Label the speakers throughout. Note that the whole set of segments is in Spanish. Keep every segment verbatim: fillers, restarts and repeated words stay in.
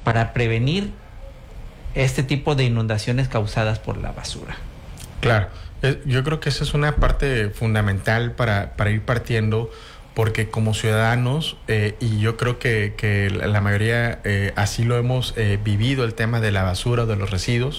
Speaker 1: para prevenir este tipo de inundaciones causadas por la basura?
Speaker 2: Claro, yo creo que esa es una parte fundamental para, para ir partiendo, porque como ciudadanos, eh, y yo creo que, que la mayoría eh, así lo hemos eh, vivido, el tema de la basura o de los residuos.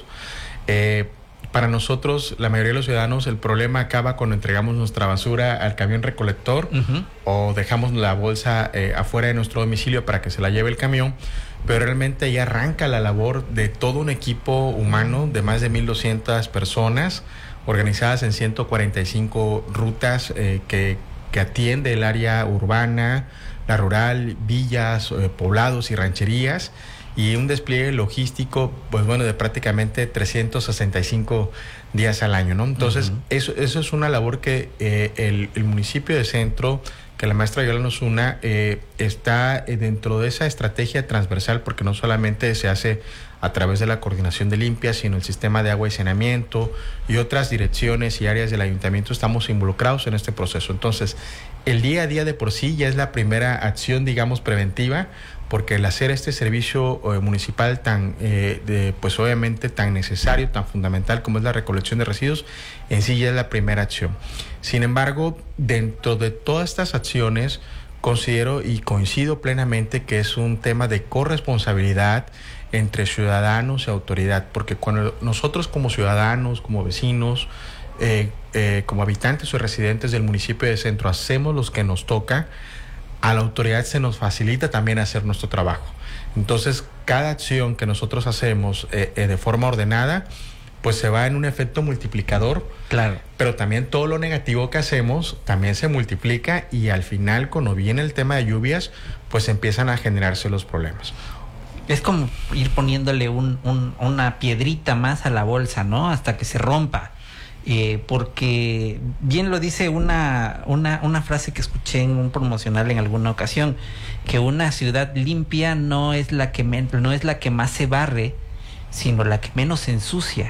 Speaker 2: Eh, para nosotros, la mayoría de los ciudadanos, el problema acaba cuando entregamos nuestra basura al camión recolector, uh-huh, o dejamos la bolsa eh, afuera de nuestro domicilio para que se la lleve el camión, pero realmente ya arranca la labor de todo un equipo humano de más de mil doscientas personas organizadas en ciento cuarenta y cinco rutas eh, que, que atiende el área urbana, la rural, villas, eh, poblados y rancherías, y un despliegue logístico, pues bueno, de prácticamente trescientos sesenta y cinco días al año, ¿no? Entonces, uh-huh, eso, eso es una labor que eh, el, el municipio de Centro, que la maestra Yolanda Osuna eh, está dentro de esa estrategia transversal, porque no solamente se hace a través de la coordinación de limpia, sino el sistema de agua y saneamiento y otras direcciones y áreas del ayuntamiento estamos involucrados en este proceso. Entonces, el día a día de por sí ya es la primera acción, digamos, preventiva, porque el hacer este servicio eh, municipal tan, eh, de, pues obviamente tan necesario, tan fundamental como es la recolección de residuos, en sí ya es la primera acción. Sin embargo, dentro de todas estas acciones, considero y coincido plenamente que es un tema de corresponsabilidad entre ciudadanos y autoridad, porque cuando nosotros como ciudadanos, como vecinos, eh, eh, como habitantes o residentes del municipio de Centro hacemos lo que nos toca, a la autoridad se nos facilita también hacer nuestro trabajo. Entonces, cada acción que nosotros hacemos eh, eh, de forma ordenada, pues se va en un efecto multiplicador.
Speaker 1: Claro.
Speaker 2: Pero también todo lo negativo que hacemos también se multiplica, y al final, cuando viene el tema de lluvias, pues empiezan a generarse los problemas.
Speaker 1: Es como ir poniéndole un, un, una piedrita más a la bolsa, ¿no? Hasta que se rompa. Eh, porque bien lo dice una, una, una frase que escuché en un promocional en alguna ocasión, que una ciudad limpia no es la que, men- no es la que más se barre, sino la que menos se ensucia.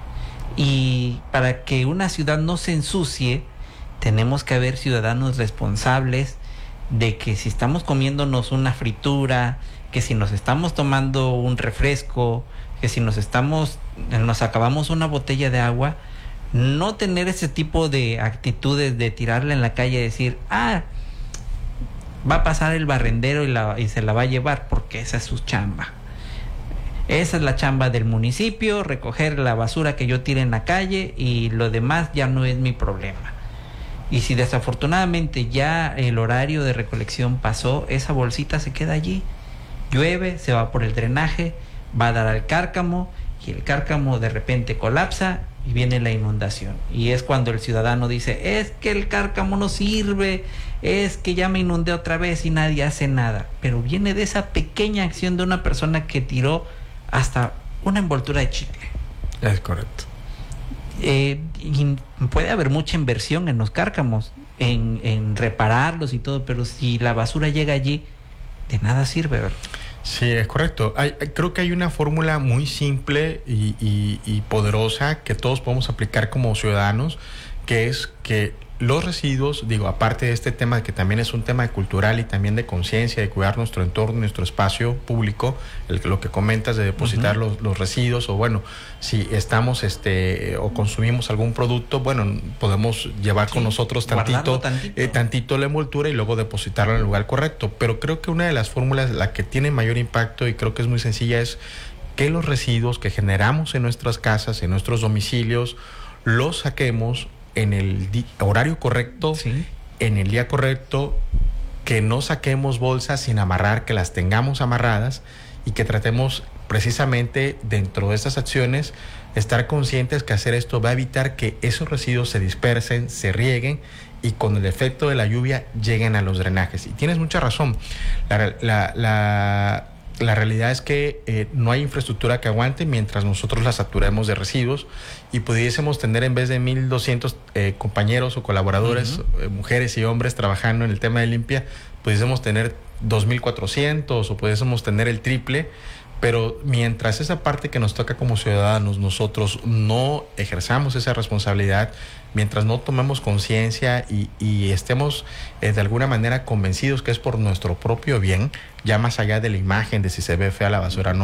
Speaker 1: Y para que una ciudad no se ensucie, tenemos que haber ciudadanos responsables de que si estamos comiéndonos una fritura, que si nos estamos tomando un refresco, que si nos estamos, nos acabamos una botella de agua, no tener ese tipo de actitudes de tirarla en la calle y decir, ah, va a pasar el barrendero y, la, y se la va a llevar, porque esa es su chamba. Esa es la chamba del municipio, recoger la basura que yo tire en la calle, y lo demás ya no es mi problema. Y si desafortunadamente ya el horario de recolección pasó, esa bolsita se queda allí. Llueve, se va por el drenaje, va a dar al cárcamo, y el cárcamo de repente colapsa y viene la inundación. Y es cuando el ciudadano dice, es que el cárcamo no sirve, es que ya me inundé otra vez y nadie hace nada. Pero viene de esa pequeña acción de una persona que tiró hasta una envoltura de chicle.
Speaker 2: Es correcto.
Speaker 1: Eh, y puede haber mucha inversión en los cárcamos, en, en repararlos y todo, pero si la basura llega allí, de nada sirve, ¿verdad?
Speaker 2: Sí, es correcto. Hay, creo que hay una fórmula muy simple y, y, y poderosa que todos podemos aplicar como ciudadanos, que es que los residuos, digo, aparte de este tema que también es un tema cultural y también de conciencia, de cuidar nuestro entorno, nuestro espacio público, el, lo que comentas de depositar uh-huh. los, los residuos, o bueno, si estamos este o consumimos algún producto, bueno, podemos llevar sí, con nosotros tantito, tantito. Eh, tantito la envoltura y luego depositarlo en el lugar correcto. Pero creo que una de las fórmulas, la que tiene mayor impacto y creo que es muy sencilla, es que los residuos que generamos en nuestras casas, en nuestros domicilios, los saquemos en el di- horario correcto, sí. en el día correcto, que no saquemos bolsas sin amarrar, que las tengamos amarradas, y que tratemos precisamente dentro de estas acciones estar conscientes que hacer esto va a evitar que esos residuos se dispersen, se rieguen y con el efecto de la lluvia lleguen a los drenajes. Y tienes mucha razón. La, la, la, la realidad es que eh, no hay infraestructura que aguante mientras nosotros la saturemos de residuos, y pudiésemos tener, en vez de mil doscientos eh, compañeros o colaboradores, uh-huh. eh, mujeres y hombres trabajando en el tema de limpia, pudiésemos tener dos mil cuatrocientos o pudiésemos tener el triple. Pero mientras esa parte que nos toca como ciudadanos, nosotros no ejerzamos esa responsabilidad, mientras no tomemos conciencia y, y estemos eh, de alguna manera convencidos que es por nuestro propio bien, ya más allá de la imagen de si se ve fea la basura, no.